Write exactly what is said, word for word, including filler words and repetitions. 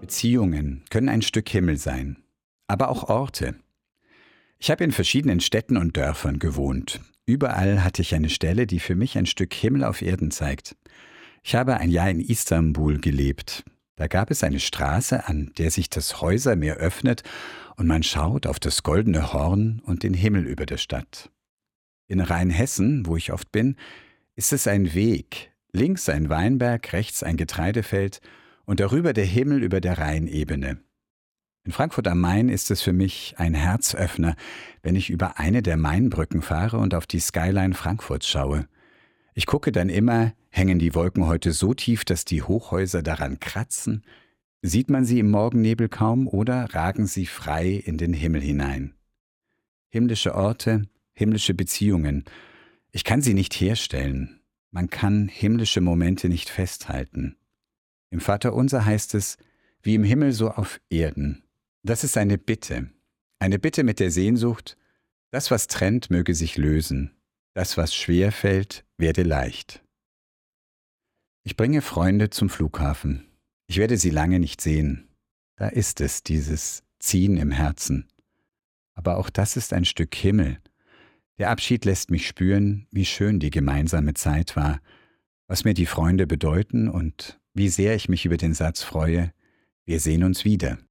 Beziehungen können ein Stück Himmel sein, aber auch Orte. Ich habe in verschiedenen Städten und Dörfern gewohnt. Überall hatte ich eine Stelle, die für mich ein Stück Himmel auf Erden zeigt. Ich habe ein Jahr in Istanbul gelebt. Da gab es eine Straße, an der sich das Häusermeer öffnet und man schaut auf das goldene Horn und den Himmel über der Stadt. In Rheinhessen, wo ich oft bin, ist es ein Weg. Links ein Weinberg, rechts ein Getreidefeld und darüber der Himmel über der Rheinebene. In Frankfurt am Main ist es für mich ein Herzöffner, wenn ich über eine der Mainbrücken fahre und auf die Skyline Frankfurts schaue. Ich gucke dann immer, hängen die Wolken heute so tief, dass die Hochhäuser daran kratzen? Sieht man sie im Morgennebel kaum oder ragen sie frei in den Himmel hinein? Himmlische Orte, himmlische Beziehungen. Ich kann sie nicht herstellen. Man kann himmlische Momente nicht festhalten. Im Vaterunser heißt es, wie im Himmel so auf Erden. Das ist eine Bitte. Eine Bitte mit der Sehnsucht, das, was trennt, möge sich lösen. Das, was schwer fällt, werde leicht. Ich bringe Freunde zum Flughafen. Ich werde sie lange nicht sehen. Da ist es, dieses Ziehen im Herzen. Aber auch das ist ein Stück Himmel. Der Abschied lässt mich spüren, wie schön die gemeinsame Zeit war, was mir die Freunde bedeuten und wie sehr ich mich über den Satz freue, wir sehen uns wieder.